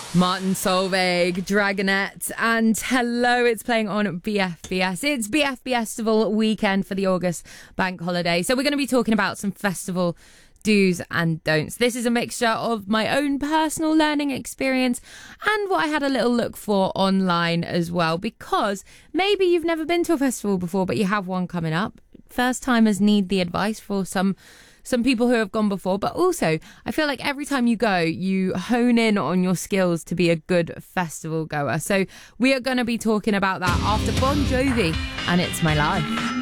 Martin Solveig, Dragonette, and hello, it's playing on BFBS. It's BFBS weekend for the August bank holiday. So we're going to be talking about some festival do's and don'ts. This is a mixture of my own personal learning experience and what I had a little look for online as well, because maybe you've never been to a festival before, but you have one coming up. First timers need the advice for some people who have gone before, but also I feel like every time you go, you hone in on your skills to be a good festival goer. So we are going to be talking about that after Bon Jovi and It's My Life.